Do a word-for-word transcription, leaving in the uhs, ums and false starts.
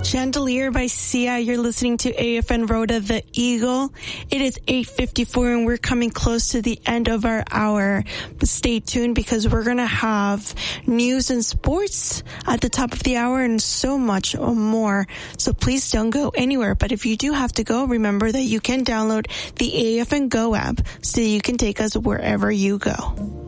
Chandelier by Sia. You're listening to A F N Rhoda, the Eagle. It is eight fifty-four and we're coming close to the end of our hour. But stay tuned because we're going to have news and sports at the top of the hour and so much more. So please don't go anywhere. But if you do have to go, remember that you can download the A F N Go app so you can take us wherever you go.